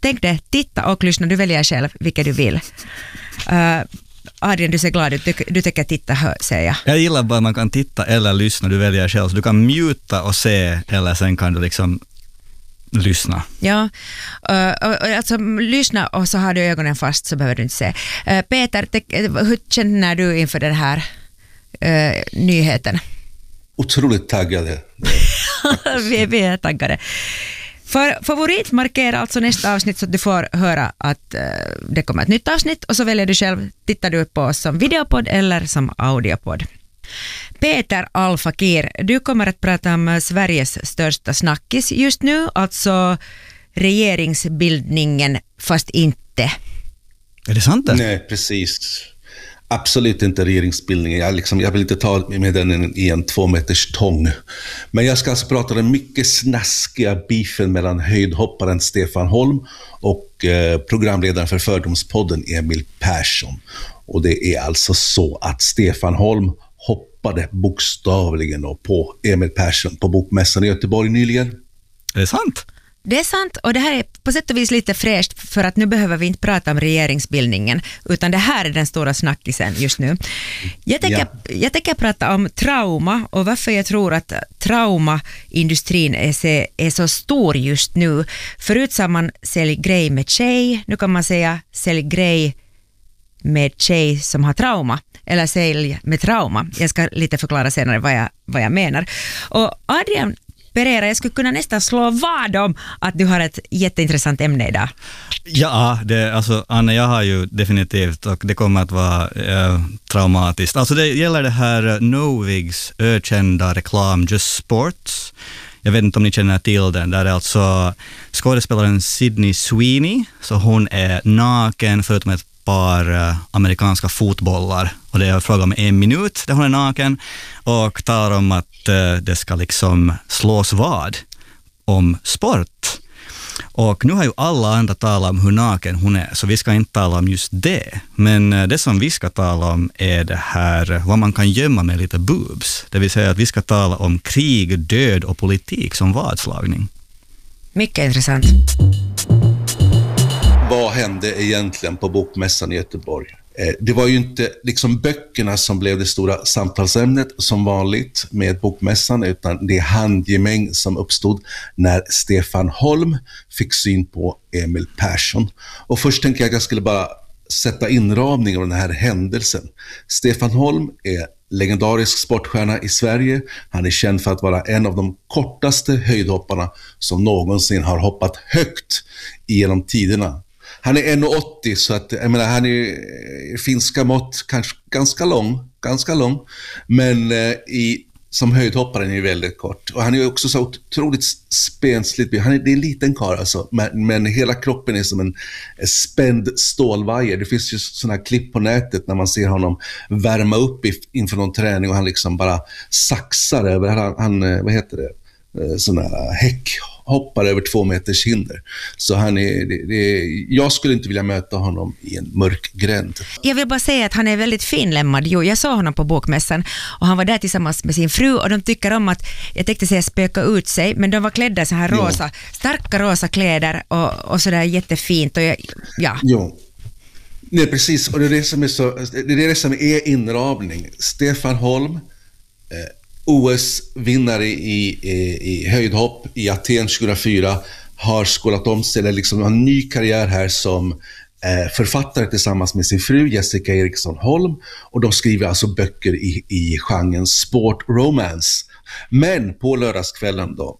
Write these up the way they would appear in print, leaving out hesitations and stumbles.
tänk det, titta och lyssna, du väljer själv vilket du vill. Adrian, du ser glad ut, du tänker titta, säger jag. Jag gillar bara att man kan titta eller lyssna, du väljer själv. Så du kan muta och se, eller sen kan du liksom lyssna. Ja, alltså lyssna och så har du ögonen fast så behöver du inte se. Peter, hur känner du inför den här nyheten? Otroligt taggade. vi är taggade. För favorit markera alltså nästa avsnitt så att du får höra att det kommer ett nytt avsnitt och så väljer du själv, tittar du på oss som videopodd eller som audiopodd. Peter Al-Fakir, du kommer att prata om Sveriges största snackis just nu, alltså regeringsbildningen, fast inte. Är det sant det? Nej, precis. Absolut inte regeringsbildningen. Jag vill inte ta med den i en 2 meters tång. Men jag ska alltså prata om den mycket snaskiga beefen mellan höjdhopparen Stefan Holm och programledaren för Fördomspodden Emil Persson. Och det är alltså så att Stefan Holm hoppade bokstavligen på Emil Persson på Bokmässan i Göteborg nyligen. Är det sant? Det är sant, och det här är på sätt och vis lite fräscht för att nu behöver vi inte prata om regeringsbildningen utan det här är den stora snackisen just nu. Jag tänker prata om trauma och varför jag tror att traumaindustrin är så stor just nu. Förut sa man sälj grej med tjej, nu kan man säga sälj grej med tjej som har trauma eller sälj med trauma. Jag ska lite förklara senare vad jag menar. Och Adrian Pereira, jag skulle kunna nästan slå vad om att du har ett jätteintressant ämne idag. Ja, alltså Anna, jag har ju definitivt, och det kommer att vara traumatiskt. Alltså det gäller det här Novigs ökända reklam Just Sports. Jag vet inte om ni känner till den. Där är alltså skådespelaren Sydney Sweeney, så hon är naken förutom ett par amerikanska fotbollar, och det är fråga om 1 minut där hon är naken och talar om att det ska liksom slås vad om sport. Och nu har ju alla andra talat om hur naken hon är, så vi ska inte tala om just det. Men det som vi ska tala om är det här vad man kan gömma med lite boobs. Det vill säga att vi ska tala om krig, död och politik som vadslagning. Mycket intressant. Vad hände egentligen på Bokmässan i Göteborg? Det var ju inte liksom böckerna som blev det stora samtalsämnet som vanligt med Bokmässan, utan det handgemäng som uppstod när Stefan Holm fick syn på Emil Persson. Och först tänker jag skulle bara sätta inramning av den här händelsen. Stefan Holm är legendarisk sportstjärna i Sverige. Han är känd för att vara en av de kortaste höjdhopparna som någonsin har hoppat högt genom tiderna. Han är 1,80, så att jag menar, han är finska mått kanske ganska lång, men som höjdhoppare är han ju väldigt kort. Och han är också så otroligt spensligt. Det är en liten karl alltså, men hela kroppen är som en spänd stålvajer. Det finns ju sådana här klipp på nätet när man ser honom värma upp inför någon träning och han liksom bara saxar över, han vad heter det? Såna häckhoppar över 2 meters hinder. Så jag skulle inte vilja möta honom i en mörk gränd. Jag vill bara säga att han är väldigt finlämmad. Jo, jag såg honom på Bokmässan och han var där tillsammans med sin fru och de tycker om att, jag tänkte säga spöka ut sig, men de var klädda så här rosa, starka rosa kläder och sådär jättefint och ja. Jo. Nej, precis, och det är det som är inramning. Stefan Holm, OS-vinnare i höjdhopp i Aten 2004, har skålat om sig, eller liksom har en ny karriär här som författare tillsammans med sin fru Jessica Eriksson Holm, och de skriver alltså böcker i genren sport romance. Men på lördagskvällen då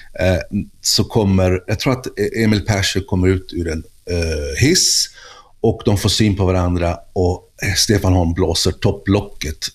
så kommer, jag tror att Emil Persson kommer ut ur en hiss och de får syn på varandra och Stefan Holm blåser topplocket.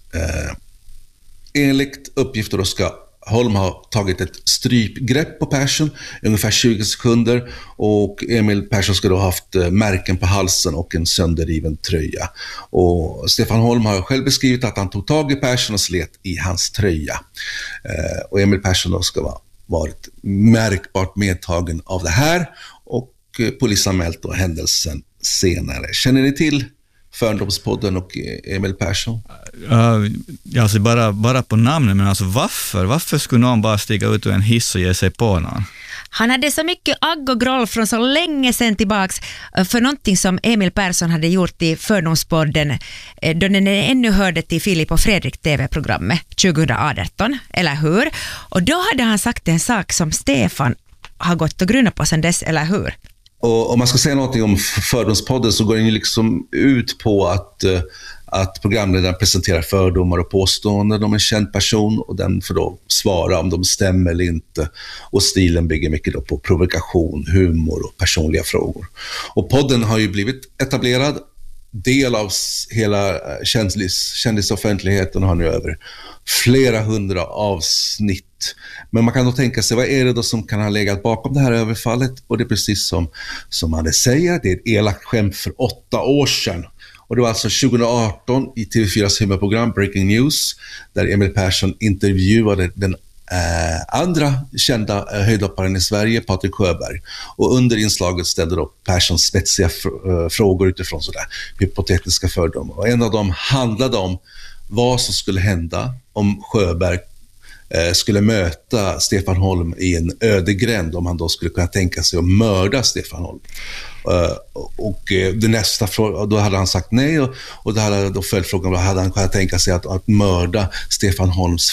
Enligt uppgifter då ska Holm ha tagit ett strypgrepp på Persson ungefär 20 sekunder och Emil Persson ska då ha haft märken på halsen och en sönderriven tröja. Och Stefan Holm har själv beskrivit att han tog tag i Persson och slet i hans tröja. Och Emil Persson då ska ha varit märkbart medtagen av det här och polisanmält då händelsen senare. Känner ni till Fördomspodden och Emil Persson? Alltså bara på namnet, men alltså varför skulle någon bara stiga ut ur en hiss och ge sig på någon? Han hade så mycket agg och groll från så länge sedan tillbaks för någonting som Emil Persson hade gjort i Fördomspodden då den ännu hörde till Filip och Fredrik TV-programmet 2018, eller hur? Och då hade han sagt en sak som Stefan har gått och grunnat på sedan dess, eller hur? Och om man ska säga någonting om Fördomspodden så går den ju liksom ut på att programledaren presenterar fördomar och påståenden om en känd person och den får då svara om de stämmer eller inte. Och stilen bygger mycket då på provokation, humor och personliga frågor. Och podden har ju blivit etablerad del av hela kändisoffentligheten och har nu över flera hundra avsnitt. Men man kan då tänka sig, vad är det då som kan ha legat bakom det här överfallet? Och det är precis som man säger, det är ett elakt skämt för 8 år sedan. Och det var alltså 2018 i TV4s humorprogram Breaking News där Emil Persson intervjuade den andra kända höjdhopparen i Sverige, Patrik Sjöberg. Och under inslaget ställde då Persson spetsiga frågor utifrån sådär hypotetiska fördomar. Och en av dem handlade om vad som skulle hända om Sjöberg skulle möta Stefan Holm i en ödegränd, om han då skulle kunna tänka sig att mörda Stefan Holm. Och det nästa fråga, då hade han sagt nej och då hade då följdfrågan, då hade han kunnat tänka sig att mörda Stefan Holms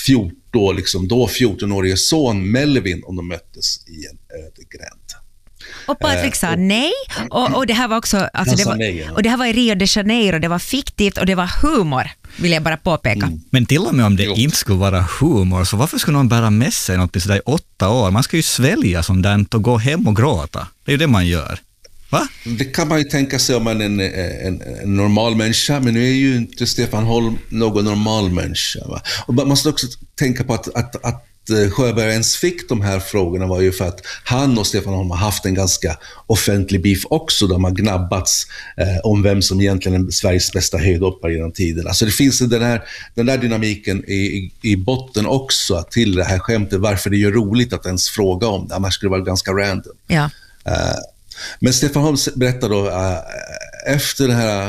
14-årige son Melvin om de möttes i en ödegränd. Och Patrik sa nej och det här var också alltså och det här var i Rio de Janeiro, det var fiktivt och det var humor, vill jag bara påpeka. Men till och med om det inte skulle vara humor, så varför skulle någon bära med sig något i sådär 8 år? Man ska ju svälja som den och gå hem och gråta. Det är ju det man gör. Va? Det kan man ju tänka sig om man är en normal människa, men nu är ju inte Stefan Holm någon normal människa. Va? Och man måste också tänka på att Sjöberg ens fick de här frågorna var ju för att han och Stefan Holm har haft en ganska offentlig beef också. De har gnabbats om vem som egentligen är Sveriges bästa höjdhoppare genom tiden. Alltså det finns den där dynamiken i botten också till det här skämtet. Varför det är roligt att ens fråga om det. Annars skulle det vara ganska random. Ja. Men Stefan Holm berättar då efter det här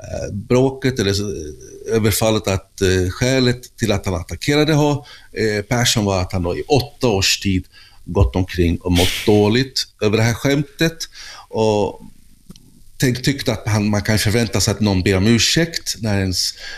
bråket eller överfallet att skälet till att han attackerade Persson var att han då i 8 års tid gått omkring och mått dåligt över det här skämtet och tyckte att man kan förvänta sig att någon ber om ursäkt när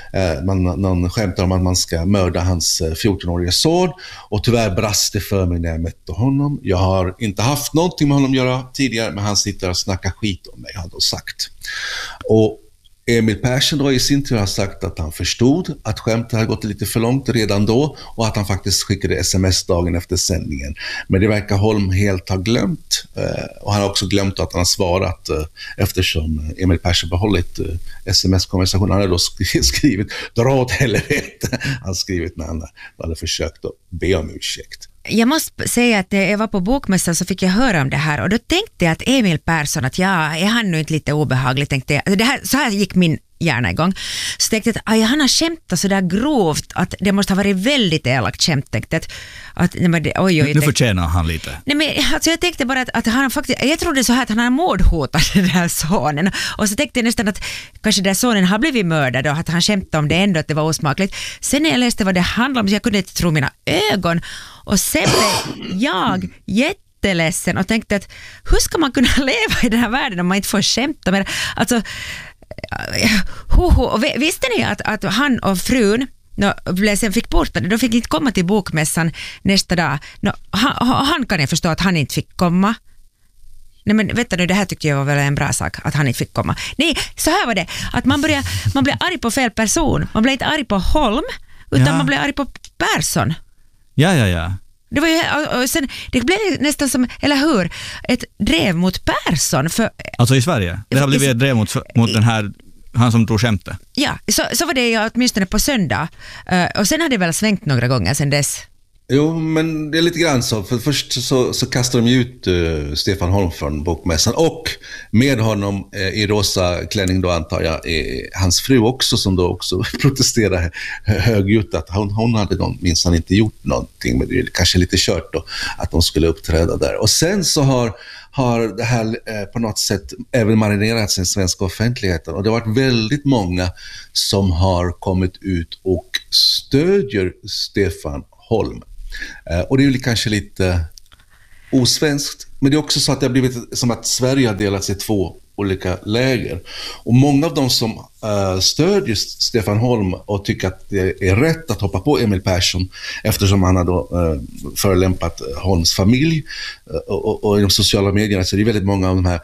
någon skämtar om att man ska mörda hans 14-åriga son. Och tyvärr brast det för mig när jag mötte honom. Jag har inte haft någonting med honom att göra tidigare, men han sitter och snackar skit om mig, har då sagt. Och Emil Persson då i sin tur har sagt att han förstod att skämtet hade gått lite för långt redan då och att han faktiskt skickade sms dagen efter sändningen. Men det verkar Holm helt ha glömt och han har också glömt att han har svarat eftersom Emil Persson behållit sms-konversationen. Han hade då skrivit dra åt helvete. Han skrivit när han hade försökt att be om ursäkt. Jag måste säga att när jag var på bokmässan så fick jag höra om det här och då tänkte jag att Emil Persson, att är han nu inte lite obehaglig, tänkte jag. Så här gick min hjärna igång. Så tänkte jag att han har skämtat så där grovt att det måste ha varit väldigt elakt skämt, tänkte att nu förtjänar han lite. Nej, men alltså jag tänkte bara att han faktiskt, jag trodde så här att han har mordhotat den där sonen och så tänkte jag nästan att kanske den sonen har blivit mördad och att han skämtade om det ändå, att det var osmakligt. Sen när jag läste vad det handlade om så jag kunde inte tro mina ögon och sen blev jag jätteledsen och tänkte att hur ska man kunna leva i den här världen om man inte får skämta med alltså visste ni att han och frun sen fick portade, de fick inte komma till bokmässan nästa dag. Han kan jag förstå att han inte fick komma. Nej men vet du, det här tyckte jag var väl en bra sak, att han inte fick komma. Nej, så här var det, att man blir arg på fel person. Man blir inte arg på Holm, utan man blir arg på Persson. Ja. Det var ju, och sen, det blev nästan som, eller hur, ett drev mot Persson. Alltså i Sverige? Det har blivit ett drev mot den här, han som drog skämtet. Ja, så var det ju åtminstone på söndag. Och sen hade det väl svängt några gånger sen dess. Jo, men det är lite grann så. För först så kastar de ut Stefan Holm från bokmässan. Och med honom i rosa klänning då, antar jag, hans fru också, som då också protesterar högljutt att hon hade minsann inte gjort någonting. Men det är kanske lite kört då att de skulle uppträda där. Och sen så har det här på något sätt även marinerats i den svenska offentligheten. Och det har varit väldigt många som har kommit ut och stödjer Stefan Holm. Och det är ju kanske lite osvenskt, men det är också så att det har blivit som att Sverige har delats i två olika läger. Och många av dem som stödjer Stefan Holm och tycker att det är rätt att hoppa på Emil Persson eftersom han har då förolämpat Holms familj och i de sociala medierna så är det väldigt många av de här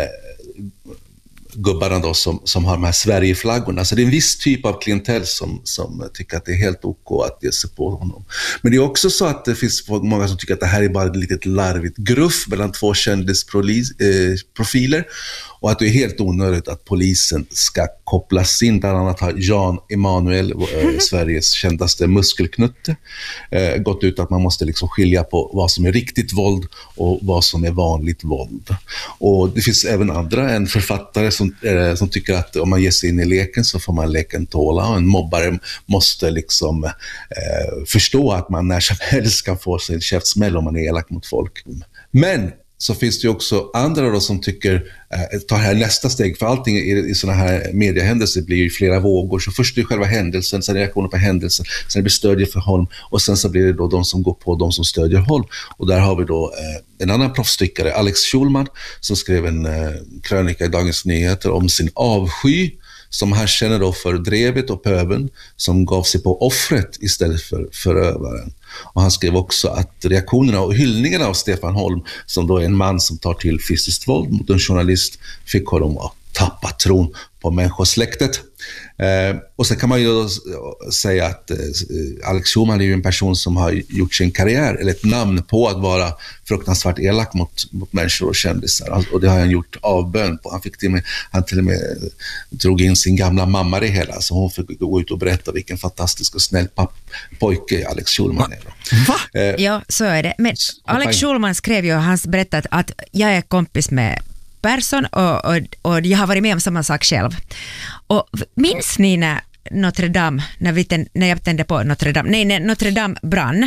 gubbarna då som har de här Sverigeflaggorna. Så det är en viss typ av klientell som tycker att det är helt ok att ge sig på honom. Men det är också så att det finns många som tycker att det här är bara ett litet larvigt gruff mellan två kändisprofiler och att det är helt onödigt att polisen ska kopplas in. Bland annat har Jan Emanuel, Sveriges kändaste muskelknutte, gått ut att man måste liksom skilja på vad som är riktigt våld och vad som är vanligt våld. Och det finns även andra, en författare som tycker att om man ger sig in i leken så får man leken tåla, och en mobbare måste liksom förstå att man när som helst kan få sig en käftsmäll om man är elak mot folk. Men så finns det ju också andra då som tycker ta här nästa steg, för allting i såna här mediehändelser blir ju flera vågor. Så först är det själva händelsen, sen reaktioner på händelsen, sen blir det stödjer för Holm och sen så blir det då de som går på de som stödjer Holm. Och där har vi då en annan proffstyckare, Alex Schulman, som skrev en krönika i Dagens Nyheter om sin avsky som han känner då för drevet och pöven som gav sig på offret istället för förövaren. Och han skrev också att reaktionerna och hyllningarna av Stefan Holm, som då är en man som tar till fysiskt våld mot en journalist, fick honom att tappa tron på människosläktet. Och sen kan man ju säga att Alex Schulman är ju en person som har gjort sin karriär eller ett namn på att vara fruktansvärt elak mot människor och kändisar, och det har han gjort avbön på. Han till och med drog in sin gamla mamma i hela, så hon fick gå ut och berätta vilken fantastisk och snäll pojke Alex Schulman är. Va? Ja, så är det. Men Alex Schulman skrev ju, han berättat att jag är kompis med Persson och jag har varit med om samma sak själv. Och minns ni när Notre Dame, när jag tände på Notre Dame, när Notre Dame brann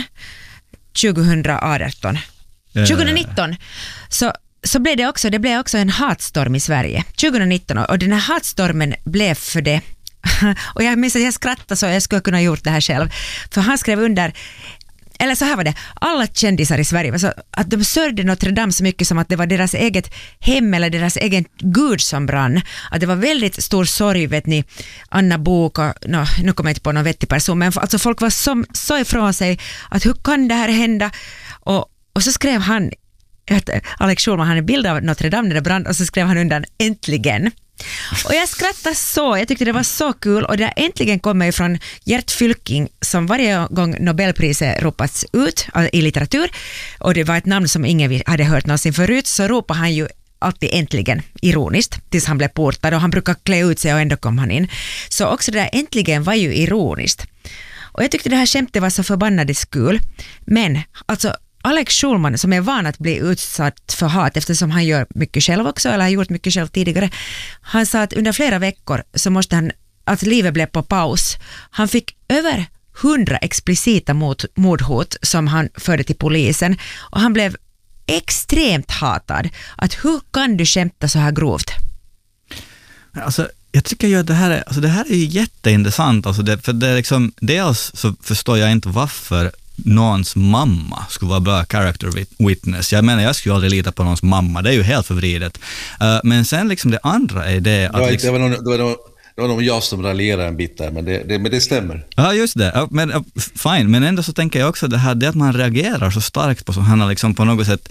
2019 så blev det blev också en hatstorm i Sverige 2019, och den här hatstormen blev för det och jag minns att jag skrattade så jag skulle kunna gjort det här själv, för han skrev under, eller så här var det, alla kändisar i Sverige, så att de sörjde Notre Dame så mycket som att det var deras eget hem eller deras egen gud som brann. Att det var väldigt stor sorg, vet ni, Anna Bok och, nu kommer jag inte på någon vettig person, men alltså folk var så ifrån sig att hur kan det här hända? Och så skrev han, att Alex Schulman hade en bild av Notre Dame när det brann, och så skrev han undan äntligen. Och jag skrattade så, jag tyckte det var så kul, och det äntligen kommer från Gert Fylking som varje gång Nobelpriset ropats ut i litteratur, och det var ett namn som ingen hade hört någonsin förut, så ropade han ju alltid äntligen, ironiskt, tills han blev portad, och han brukar klä ut sig och ändå kom han in. Så också det där äntligen var ju ironiskt. Och jag tyckte det här skämtet var så förbannades kul, men alltså Alex Schulman, som är van att bli utsatt för hat eftersom han gör mycket själv också, eller har gjort mycket själv tidigare, han sa att under flera veckor så måste han, att livet blev på paus. Han fick över 100 explicita mordhot som han förde till polisen, och han blev extremt hatad. Att hur kan du skämta så här grovt? Alltså, jag tycker ju att det här är ju jätteintressant. Alltså för det är liksom, dels så förstår jag inte varför någons mamma skulle vara bra character witness. Jag menar, jag skulle aldrig lita på någons mamma. Det är ju helt förvridet. Men sen liksom det andra är det att... Det var nog jag som raljerar en bit där, men det stämmer. Ja, just det. Men, fine. Men ändå så tänker jag också det att man reagerar så starkt på så här liksom på något sätt...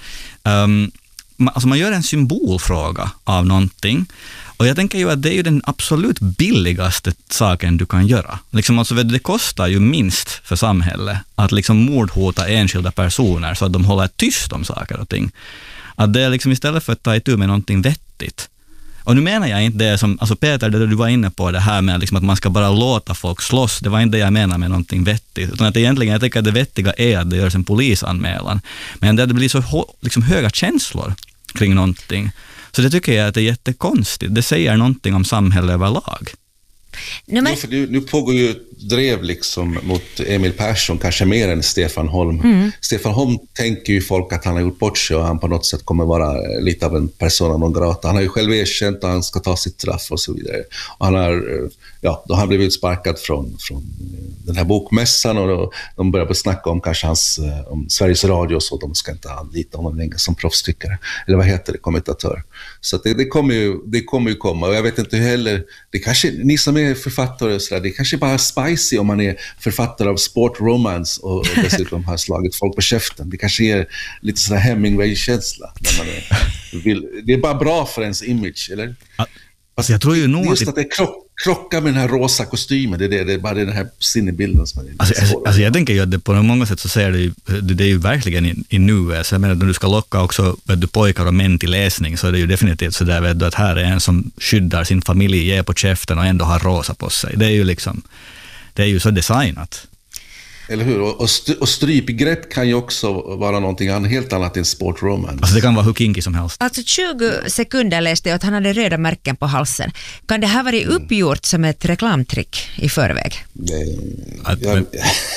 alltså man gör en symbolfråga av någonting. Och jag tänker ju att det är ju den absolut billigaste saken du kan göra. Liksom alltså, det kostar ju minst för samhället att liksom mordhota enskilda personer så att de håller tyst om saker och ting. Att det är liksom istället för att ta itu med någonting vettigt. Och nu menar jag inte det som, alltså Peter, det du var inne på det här med liksom att man ska bara låta folk slåss, det var inte det jag menar med någonting vettigt, utan att egentligen jag tycker att det vettiga är att det görs en polisanmälan, men det blir så liksom höga känslor kring någonting, så det tycker jag att det är jättekonstigt, det säger någonting om samhället överlag. Nu pågår ju drev liksom mot Emil Persson, kanske mer än Stefan Holm. Stefan Holm tänker ju folk att han har gjort bort sig och han på något sätt kommer vara lite av en persona non grata. Han har ju själv erkänt att han ska ta sitt straff och så vidare. Och han har, då har han blivit utsparkad från den här bokmässan och de börjar snacka om kanske om Sveriges Radio, så de ska inte anlita honom längre som proffstyckare. Eller vad heter det, kommentatör. Så att det kommer ju komma. Och jag vet inte heller, det kanske, ni som är författare och sådär, det kanske bara spicy om man är författare av sport romance och dessutom har slagit folk på käften. Det kanske är lite sådär Hemingway-känsla. Det är bara bra för ens image, eller? Alltså jag tror ju nog just att det krockar med den här rosa kostymen, det är bara den här sinnebilden som är alltså jag tänker ju att det på många sätt så ser det är ju verkligen i nuet. Så jag menar, när du ska locka också pojkar och män till läsning, så är det ju definitivt så där, vet du, att här är en som skyddar sin familj, ger på käften och ändå har rosa på sig. Det är ju liksom, det är ju så designat. Eller hur? Och strypgrepp kan ju också vara någonting helt annat än sport romance. Alltså det kan vara hur kinky som helst. Alltså 20 sekunder läste jag att han hade röda märken på halsen. Kan det här vara uppgjort som ett reklamtrick i förväg? Nej.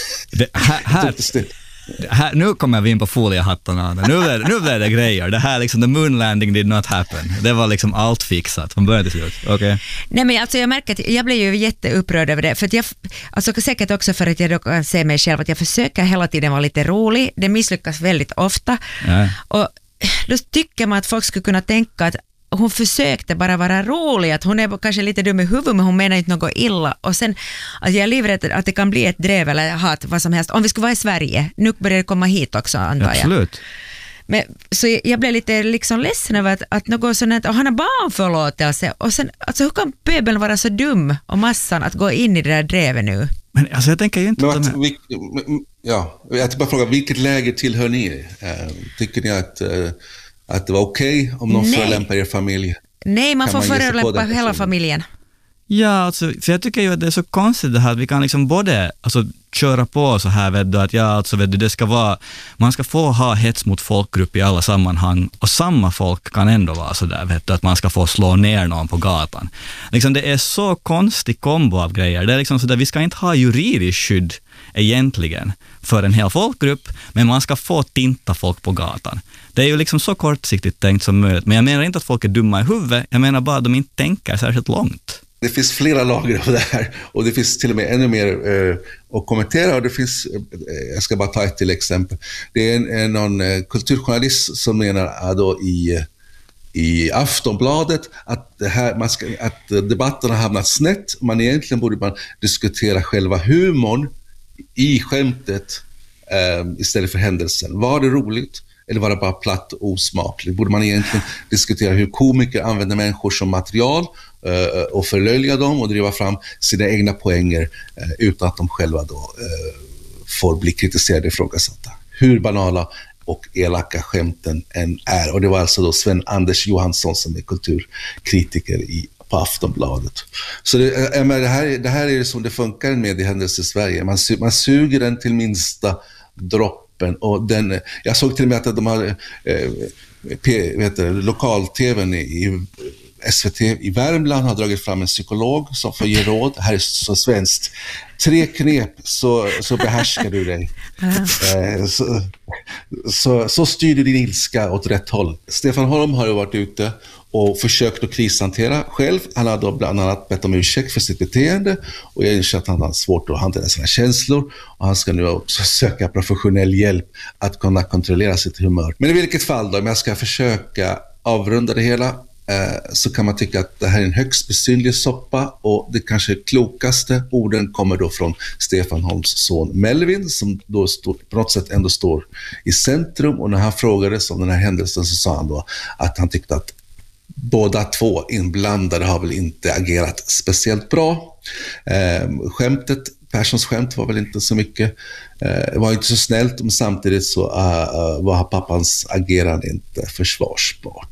Nu kommer vi in på foliehattarna. Nu blev det grejer. Det här liksom, the moon landing did not happen. Det var liksom allt fixat från början till slut. Okay. Nej, men alltså jag märker att jag blev ju jätteupprörd över det. För att jag, alltså säkert också för att jag då kan se mig själv att jag försöker hela tiden vara lite rolig. Det misslyckas väldigt ofta. Ja. Och då tycker man att folk skulle kunna tänka att hon försökte bara vara rolig, att hon är kanske lite dum i huvudet, men hon menar inte något illa. Och sen att jag är livrädd att det kan bli ett drev eller hat, vad som helst. Om vi skulle vara i Sverige, nu börjar det komma hit också, antar jag. Absolut. Men, så jag blev lite liksom ledsen över att något sånt, och han har barnförlåtelse. Och sen, alltså hur kan pöbeln vara så dum och massan att gå in i det där drevet nu? Men alltså jag tänker ju inte jag bara fråga, vilket läger tillhör ni? Tycker ni att det var okej om någon förolämpar er familj? Nej, man får förolämpa hela familjen. Ja, alltså, för jag tycker ju att det är så konstigt det här att vi kan liksom både köra på så här, vet du, att det ska vara, man ska få ha hets mot folkgrupp i alla sammanhang, och samma folk kan ändå vara så där, vet du, att man ska få slå ner någon på gatan. Liksom, det är så konstig kombo av grejer. Det är liksom så där, vi ska inte ha juridiskt skydd egentligen för en hel folkgrupp, men man ska få tinta folk på gatan. Det är ju liksom så kortsiktigt tänkt som möjligt, men jag menar inte att folk är dumma i huvudet, jag menar bara att de inte tänker särskilt långt. Det finns flera lager av det här, och det finns till och med ännu mer att kommentera, och det finns, jag ska bara ta ett till exempel. Det är någon kulturjournalist som menar då i Aftonbladet att att debatten har hamnat snett. Egentligen borde man diskutera själva humorn i skämtet istället för händelsen. Var det roligt eller var det bara platt och osmakligt? Borde man egentligen diskutera hur komiker använder människor som material och förlöjliga dem och driva fram sina egna poänger utan att de själva då får bli kritiserade och ifrågasatta. Hur banala och elaka skämten än är. Och det var alltså då Sven Anders Johansson som är kulturkritiker på Aftonbladet. Så det här är som det funkar med mediehändelse i Sverige. Man suger den till minsta droppen. Och jag såg till och med att de har lokal-tvn i SVT i Värmland har dragit fram en psykolog som får ge råd. Det här är så svenskt. 3 knep så behärskar du dig. Så styr du din ilska åt rätt håll. Stefan Holm har ju varit ute och försökt att krishantera själv. Han har då bland annat bett om ursäkt för sitt beteende och jag inser att han har svårt att hantera sina känslor, och han ska nu också söka professionell hjälp att kunna kontrollera sitt humör. Men i vilket fall då, om jag ska försöka avrunda det hela, så kan man tycka att det här är en högst besynlig soppa, och det kanske klokaste orden kommer då från Stefan Holms son Melvin, som då på något sätt ändå står i centrum. Och när han frågades om den här händelsen så sa han då att han tyckte att båda två inblandade har väl inte agerat speciellt bra. Perssons skämt var väl inte så mycket, var inte så snällt, men samtidigt så var pappans agerande inte försvarsbart.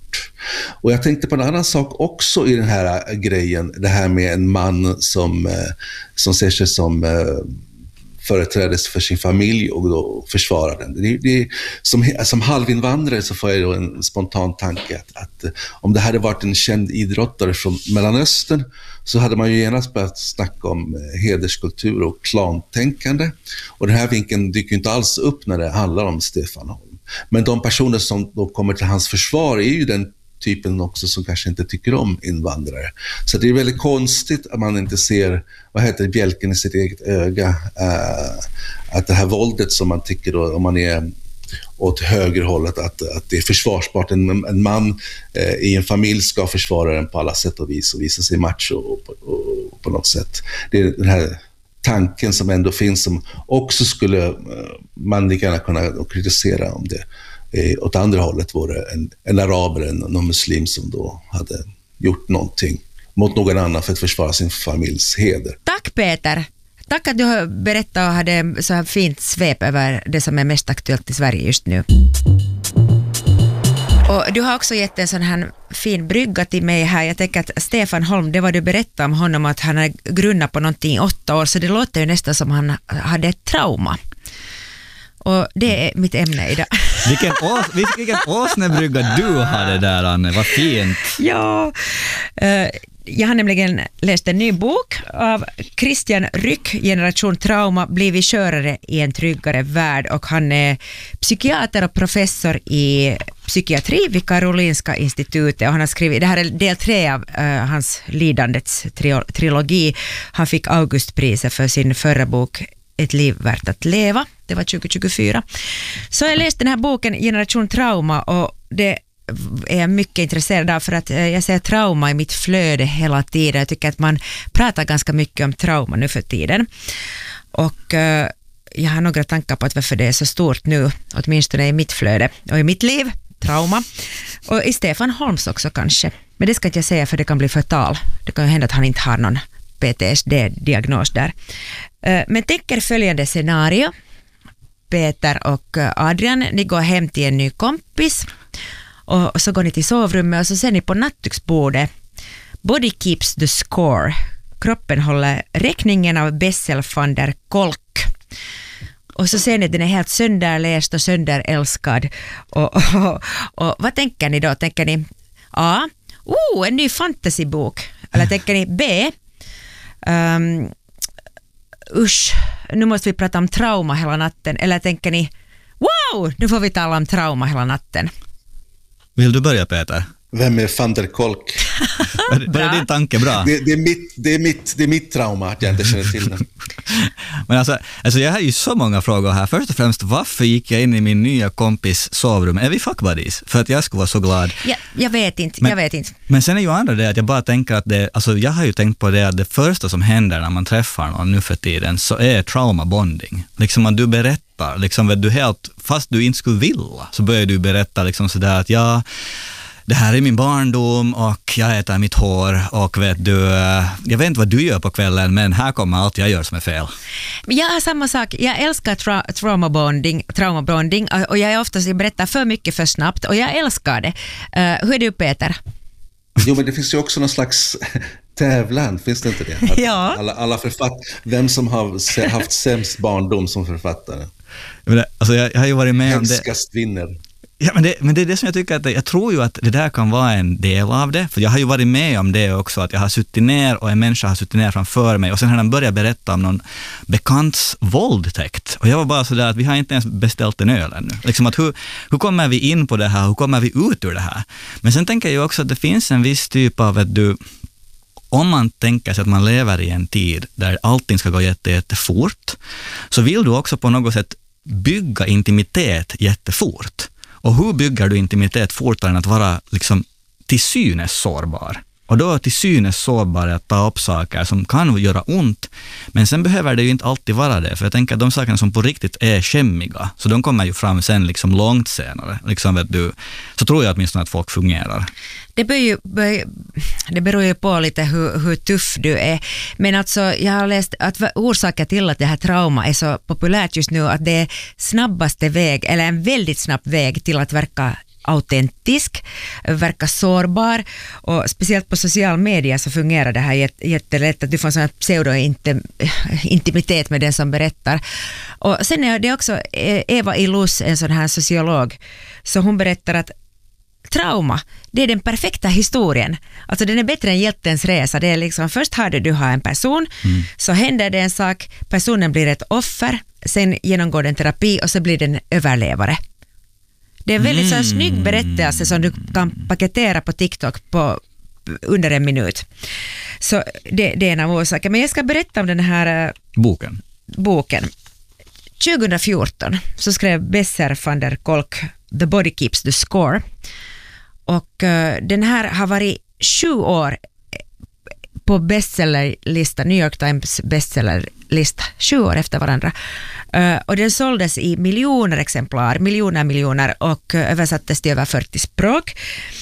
Och jag tänkte på en annan sak också i den här grejen, det här med en man som ser sig som företrädes för sin familj och då försvarar den. Som halvinvandrare så får jag då en spontan tanke att om det hade varit en känd idrottare från Mellanöstern så hade man ju genast börjat snacka om hederskultur och klantänkande. Och den här vinkeln dyker inte alls upp när det handlar om Stefan Holm. Men de personer som då kommer till hans försvar är ju den typen också som kanske inte tycker om invandrare. Så det är väldigt konstigt att man inte ser, bjälken i sitt eget öga. Att det här våldet som man tycker då, om man är åt högerhållet, att det är försvarsbart. En man i en familj ska försvara den på alla sätt och vis och visa sig macho och på något sätt. Det är den här tanken som ändå finns, som också skulle man lika gärna kunna kritisera om det åt andra hållet vore en araber eller någon muslim som då hade gjort någonting mot någon annan för att försvara sin familjs heder. Tack Peter. Tack att du har berättat och hade så här fint svep över det som är mest aktuellt i Sverige just nu. Och du har också gett en sån här fin brygga till mig här. Jag tänker att Stefan Holm, det var du berättade om honom, att han har grunnat på någonting i 8 år, så det låter ju nästan som han hade ett trauma. Och det är mitt ämne idag. Vilken åsnebrygga du hade där, Anne. Vad fint. Ja, jag har nämligen läst en ny bok av Christian Ryck, Generation Trauma, blivit körare i en tryggare värld, och han är psykiater och professor i psykiatri vid Karolinska institutet, och han har skrivit, det här är del 3 av hans lidandets trilogi. Han fick Augustpriset för sin förra bok Ett liv värt att leva. Det var 2024. Så jag läste den här boken Generation Trauma, och det är jag mycket intresserad av, för att jag ser trauma i mitt flöde hela tiden. Jag tycker att man pratar ganska mycket om trauma nu för tiden. Och jag har några tankar på att varför det är så stort nu, åtminstone i mitt flöde och i mitt liv, trauma. Och i Stefan Holms också kanske. Men det ska inte jag säga, för det kan bli förtal. Det kan ju hända att han inte har någon PTSD-diagnos där. Men tänker följande scenario. Peter och Adrian, ni går hem till en ny kompis, och så går ni till sovrummet och så ser ni på nattduksbordet Body keeps the score. Kroppen håller räkningen av Bessel van der Kolk. Och så ser ni att den är helt sönderläst och sönderälskad. Och vad tänker ni då? Tänker ni A, en ny fantasybok? Eller tänker ni B, usch, nu måste vi prata om trauma hela natten? Eller tänker ni, wow, nu får vi tala om trauma hela natten? Vill du börja, Peter? Vem är van der Kolk? Var det din tanke bra? Det är mitt trauma att jag inte känner till den. Men alltså jag har ju så många frågor här. Först och främst, varför gick jag in i min nya kompis sovrum? Är vi fuck buddies? För att jag skulle vara så glad. Ja, jag vet inte. Men sen är ju andra det att jag bara tänker att jag har ju tänkt på det att det första som händer när man träffar någon nu för tiden, så är trauma bonding. Liksom att du berättar, liksom du helt, fast du inte skulle vilja, så börjar du berätta liksom sådär att det här är min barndom och jag äter mitt hår och vet du, jag vet inte vad du gör på kvällen, men här kommer allt jag gör som är fel. Jag har samma sak. Jag älskar trauma bonding och jag är oftast berättar för mycket för snabbt, och jag älskar det. Hur är du, Peter? Jo, men det finns ju också någon slags tävlan, finns det inte det? Ja. Alla vem som har haft sämst barndom som författare. Alltså jag har ju varit med om det. Hemskast vinner. Ja, men det är det som jag tycker att jag tror ju att det där kan vara en del av det, för jag har ju varit med om det också, att jag har suttit ner och en människa har suttit ner framför mig, och sen har han börjat berätta om någon bekants våldtäkt, och jag var bara sådär att vi har inte ens beställt en öl ännu. Liksom att hur kommer vi in på det här, hur kommer vi ut ur det här? Men sen tänker jag ju också att det finns en viss typ av om man tänker sig att man lever i en tid där allting ska gå jättefort, så vill du också på något sätt bygga intimitet jättefort. Och hur bygger du intimitet fortare än att vara liksom till synes sårbar? Och då till synes sårbar är att ta upp saker som kan göra ont, men sen behöver det ju inte alltid vara det. För jag tänker att de sakerna som på riktigt är skämmiga, så de kommer ju fram sen liksom långt senare. Liksom vet du, så tror jag åtminstone att folk fungerar. Det beror ju på lite hur tuff du är. Men alltså, jag har läst att orsaken till att det här trauma är så populärt just nu, att det är snabbaste väg, eller en väldigt snabb väg till att verka autentisk, verkar sårbar, och speciellt på social media så fungerar det här jättelätt att du får en sån här pseudo-intimitet med den som berättar. Och sen är det också Eva Illouz, en sån här sociolog, så hon berättar att trauma, det är den perfekta historien. Alltså den är bättre än hjältens resa. Det är liksom, först du har en person, så händer det en sak, personen blir ett offer, sen genomgår den terapi och så blir den överlevare. Det är en väldigt så här snygg berättelse som du kan paketera på TikTok på under 1 minut. Så det är en av orsakerna. Men jag ska berätta om den här boken. 2014 så skrev Besser van der Kolk The Body Keeps the Score. Och den här har varit 7 år på bestsellerlista, New York Times bestsellerlista, 7 år efter varandra. Och den såldes i miljoner exemplar, miljoner, och översattes till över 40 språk.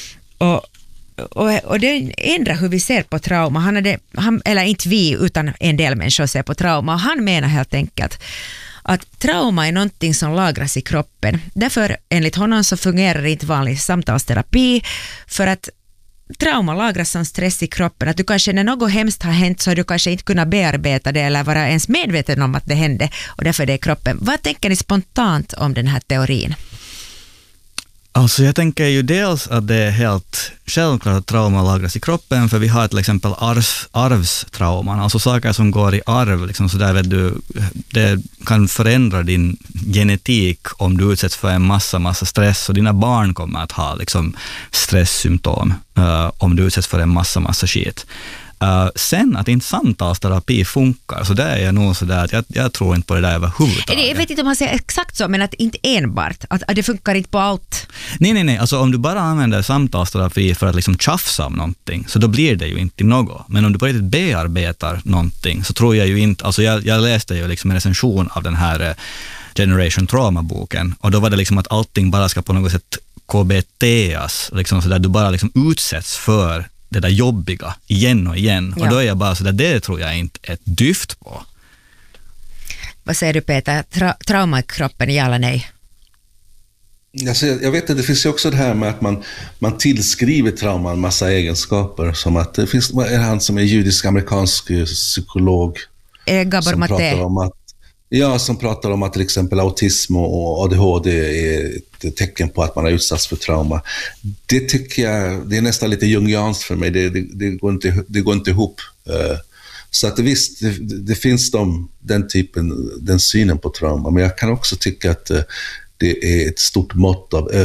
Och det ändrar hur vi ser på trauma. Eller inte vi, utan en del människor ser på trauma. Och han menar helt enkelt att trauma är någonting som lagras i kroppen. Därför enligt honom så fungerar inte vanlig samtalsterapi, för att trauma lagras som stress i kroppen. Att du kanske när något hemskt har hänt så har du kanske inte kunnat bearbeta det eller vara ens medveten om att det hände, och därför är det i kroppen. Vad tänker ni spontant om den här teorin? Alltså jag tänker ju dels att det är helt självklart att trauma lagras i kroppen, för vi har till exempel arvstrauman, alltså saker som går i arv, liksom så där, vet du, det kan förändra din genetik om du utsätts för en massa stress, och dina barn kommer att ha liksom stresssymptom om du utsätts för en massa skit. Sen att inte samtalsterapi funkar, så där är jag nog så där att jag tror inte på det där överhuvudtaget. Jag vet inte om man säger exakt så, men att inte enbart, att det funkar inte på allt. Nej, alltså om du bara använder samtalsterapi för att liksom tjafsa om någonting, så då blir det ju inte något. Men om du på riktigt bearbetar någonting, så tror jag ju inte, alltså jag läste ju liksom en recension av den här Generation Trauma-boken, och då var det liksom att allting bara ska på något sätt KBT:as, liksom så där du bara liksom utsätts för det där jobbiga igen och igen. Ja. Och då är jag bara så där, det tror jag inte ett dyft på. Vad säger du, Peter? Trauma i kroppen, ja eller nej? Alltså, jag vet att det finns ju också det här med att man tillskriver trauma en massa egenskaper, som att det finns han som är judisk-amerikansk psykolog Gabor Maté. Som pratar om att till exempel autism och ADHD är ett tecken på att man har utsatts för trauma. Det tycker jag, det är nästan lite jungianskt för mig. Det går inte ihop. Så att visst, det finns den synen på trauma. Men jag kan också tycka att det är ett stort mått av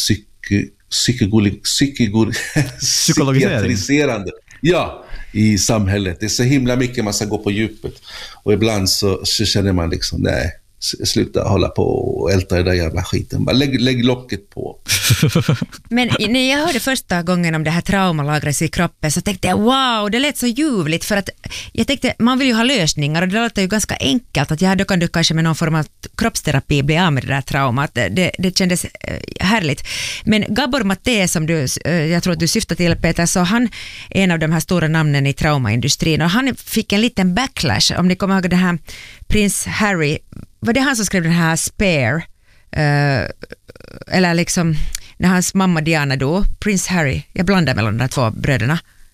psykologiserande. Ja, i samhället. Det är så himla mycket man ska gå på djupet. Och ibland så känner man liksom, nej, sluta hålla på och älta det där jävla skiten. Bara lägg locket på. Men när jag hörde första gången om det här traumalagret i kroppen, så tänkte jag, wow, det lät så ljuvligt, för att jag tänkte, man vill ju ha lösningar, och det låter ju ganska enkelt att då kan du kanske med någon form av kroppsterapi bli av med det där traumat. Det kändes härligt. Men Gabor Maté, som jag tror att du syftar till, Peter, så han är en av de här stora namnen i traumaindustrin, och han fick en liten backlash. Om ni kommer ihåg det här prins Harry, var det han som skrev den här Spare? Eller liksom när hans mamma Diana dog, prins Harry, jag blandar mellan de här 2 bröderna.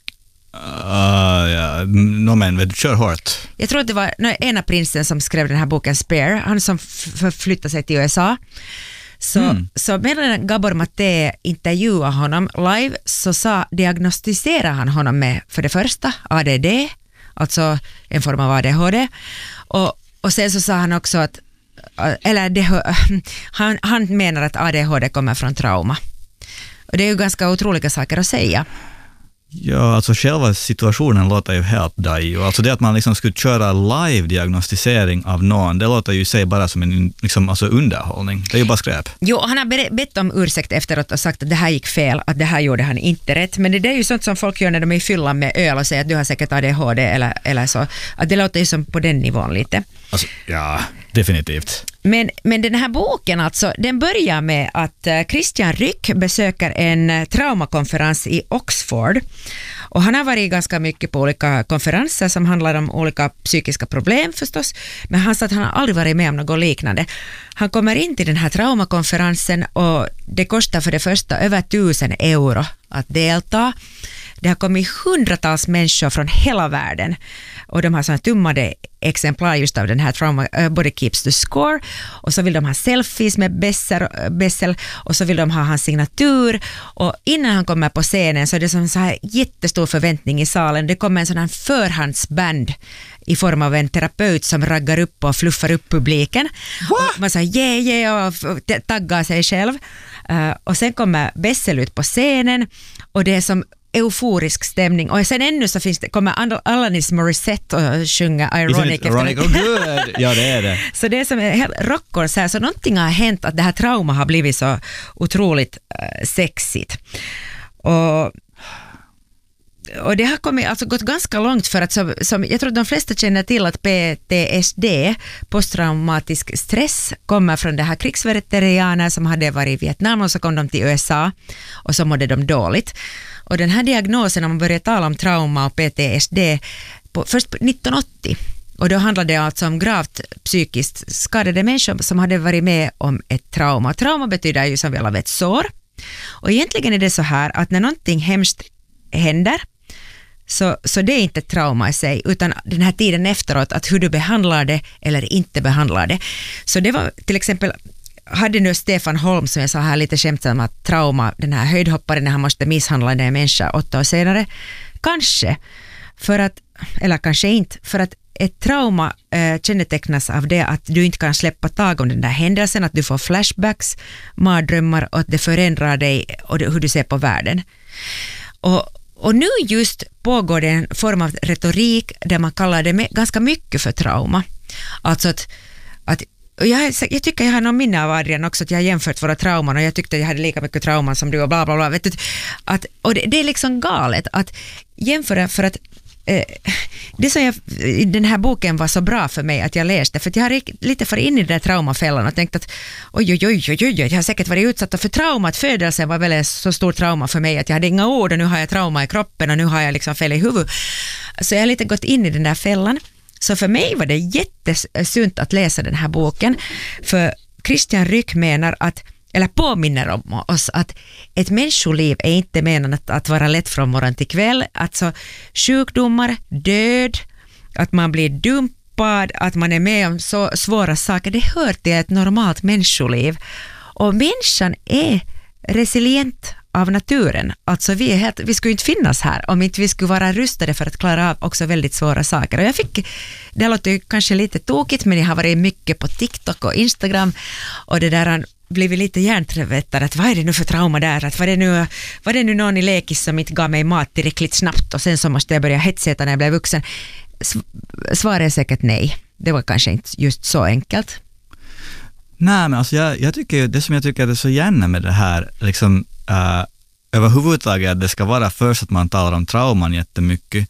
Men kör hårt. Jag tror att det var ena prinsen som skrev den här boken Spare, han som förflyttade sig till USA. Så medan Gabor Maté intervjuade honom live, så diagnostiserade han honom med, för det första, ADD, alltså en form av ADHD, och sen så sa han också att han menar att ADHD kommer från trauma. Och det är ju ganska otroliga saker att säga. Ja, alltså själva situationen låter ju helt dajo. Alltså det att man liksom skulle köra live-diagnostisering av någon, det låter ju sig bara som en liksom, alltså underhållning. Det är ju bara skräp. Jo, han har bett om ursäkt efteråt och sagt att det här gick fel, att det här gjorde han inte rätt. Men det är ju sånt som folk gör när de är i fyllan med öl och säger att du har säkert ADHD eller så. Att det låter ju som på den nivån lite. Alltså, ja. definitivt. Men den här boken alltså, den börjar med att Christian Ryck besöker en traumakonferens i Oxford. Och han har varit ganska mycket på olika konferenser som handlar om olika psykiska problem förstås. Men han sa att han har aldrig varit med om något liknande. Han kommer in till den här traumakonferensen och det kostar för det första över 1000 euro att delta. Det har kommit hundratals människor från hela världen och de har sådana tummade exemplar just av den här Trauma Body Keeps the Score och så vill de ha selfies med Bessel och så vill de ha hans signatur och innan han kommer på scenen så är det som så här jättestor förväntning i salen. Det kommer en sån här förhandsband i form av en terapeut som raggar upp och fluffar upp publiken. Och man säger yeah och taggar sig själv. Och sen kommer Bessel ut på scenen och det är som euforisk stämning och sen ännu så kommer Alanis Morissette och sjunga Ironic. Ja, det är det. Så det är som helt rockkonsert, så någonting har hänt att det här trauma har blivit så otroligt sexigt. Och det har kommit, alltså gått ganska långt för att som jag tror att de flesta känner till att PTSD, posttraumatisk stress, kommer från det här krigsveteraner som hade varit i Vietnam och så kom de till USA och så mådde de dåligt. Och den här diagnosen, när man började tala om trauma och PTSD först 1980 och då handlade det alltså om gravt psykiskt skadade människor som hade varit med om ett trauma. Trauma betyder ju som vi alla vet sår. Och egentligen är det så här att när någonting hemskt händer så det är inte trauma i sig utan den här tiden efteråt att hur du behandlar det eller inte behandlar det. Så det var till exempel hade nu Stefan Holm som jag sa här lite skämtsamt att trauma, den här höjdhopparen när han måste misshandla en människa 8 år senare. Kanske, för att, eller kanske inte, för att ett trauma kännetecknas av det att du inte kan släppa tag om den där händelsen, att du får flashbacks, mardrömmar och att det förändrar dig och hur du ser på världen. Och nu just pågår det en form av retorik där man kallar det ganska mycket för trauma. Alltså att jag tycker jag har någon minne av Adrian också att jag har jämfört våra trauman och jag tyckte jag hade lika mycket trauman som du och bla bla bla. Vet du, och det är liksom galet att jämföra för att det som den här boken var så bra för mig att jag läste för att jag har lite för in i den där traumafällan och tänkt att oj, jag har säkert varit utsatt för trauma, att födelsen var väl så stor trauma för mig att jag hade inga ord och nu har jag trauma i kroppen och nu har jag liksom fel i huvudet. Så jag har lite gått in i den där fällan. Så för mig var det jättesunt att läsa den här boken för Christian Ryck menar att eller påminner om oss att ett människoliv är inte menat att vara lätt från morgon till kväll. Alltså sjukdomar, död, att man blir dumpad, att man är med om så svåra saker, det hör till ett normalt människoliv. Och människan är resilient av naturen. Alltså vi skulle inte finnas här om inte vi skulle vara rustade för att klara av också väldigt svåra saker. Och det låter ju kanske lite tokigt men jag har varit mycket på TikTok och Instagram och det där blivit lite hjärntvättad att vad är det nu för trauma där, att var det nu någon i lekis som inte gav mig mat tillräckligt snabbt och sen så måste jag börja hetsäta när jag blev vuxen. Svaret är säkert nej. Det var kanske inte just så enkelt. Nej, men alltså jag tycker ju, det som jag tycker är så gärna med det här liksom överhuvudtaget att det ska vara först att man talar om trauman jättemycket.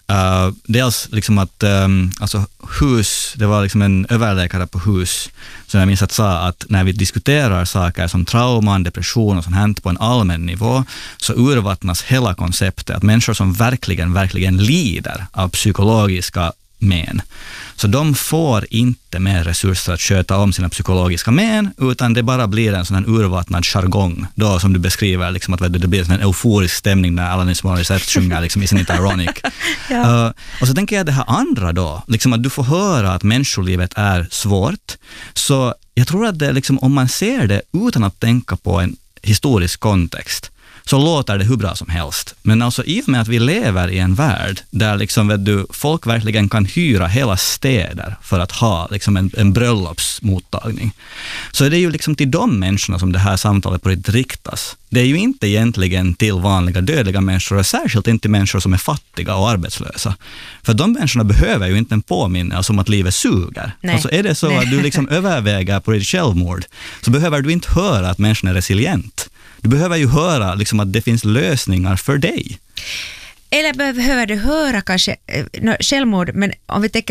Dels liksom att alltså hus, det var liksom en överläkare på hus som jag minns att sa att när vi diskuterar saker som trauman, depression och sånt här på en allmän nivå så urvattnas hela konceptet att människor som verkligen lider av psykologiska men. Så de får inte mer resurser att sköta om sina psykologiska men utan det bara blir en sån här urvattnad jargong då som du beskriver liksom att det blir en euforisk stämning när Alanis Morissette sjunger liksom Isn't it ironic. Ja. Och så tänker jag det här andra då liksom att du får höra att människolivet är svårt så jag tror att det liksom om man ser det utan att tänka på en historisk kontext så låter det hur bra som helst. Men alltså i och med att vi lever i en värld där liksom, folk verkligen kan hyra hela städer för att ha liksom en bröllopsmottagning. Så är det ju liksom till de människorna som det här samtalet på riktigt riktas. Det är ju inte egentligen till vanliga dödliga människor och särskilt inte till människor som är fattiga och arbetslösa. För de människorna behöver ju inte en påminnelse om att livet suger. Nej. Alltså är det så att du liksom överväger på ditt självmord så behöver du inte höra att människan är resilient. Du behöver ju höra liksom att det finns lösningar för dig. Eller behöver du höra kanske självmord, men om vi tänker att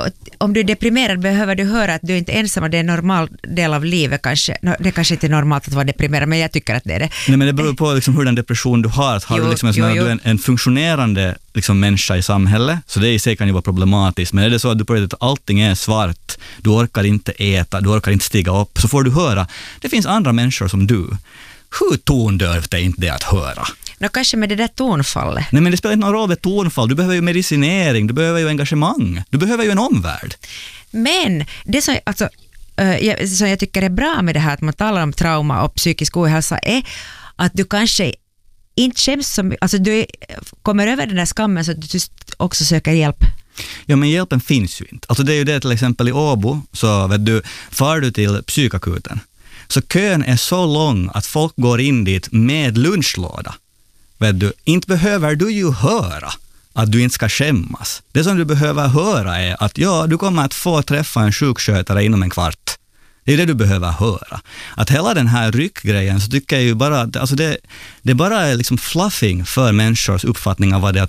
om du är deprimerad behöver du höra att du inte är ensam och det är en normal del av livet kanske. Det kanske inte är normalt att vara deprimerad, men jag tycker att det är det. Nej, men det beror på liksom hur den depression du har. Har du liksom du är en funktionerande liksom människa i samhället, så det i sig kan ju vara problematiskt. Men är det så att du på att allting är svart, du orkar inte äta, du orkar inte stiga upp, så får du höra, det finns andra människor som du. Hur tondövt är inte det att höra? Kanske med det där tonfallet. Nej, men det spelar inte någon roll med tonfall. Du behöver ju medicinering, du behöver ju engagemang, du behöver ju en omvärld. Men det som, alltså, som jag tycker är bra med det här att man talar om trauma och psykisk ohälsa är att du kanske inte känns som, alltså du kommer över den där skammen så att du också söker hjälp. Ja, men hjälpen finns ju inte. Alltså det är ju det till exempel i Åbo, så vet du, far du till psykakuten, så kön är så lång att folk går in dit med lunchlåda. Vet du, inte behöver du ju höra att du inte ska skämmas. Det som du behöver höra är att du kommer att få träffa en sjukskötare inom en kvart. Det är det du behöver höra. Att hela den här ryckgrejen så tycker jag ju bara att alltså det bara är liksom fluffing för människors uppfattning av vad det är